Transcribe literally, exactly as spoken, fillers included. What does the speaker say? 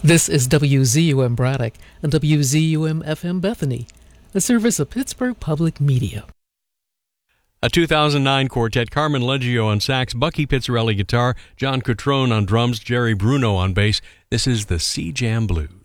This is W Z U M Braddock and W Z U M F M Bethany, a service of Pittsburgh Public Media. A two thousand nine quartet, Carmen Leggio on sax, Bucky Pizzarelli guitar, John Cutrone on drums, Jerry Bruno on bass. This is the Sea Jam Blues.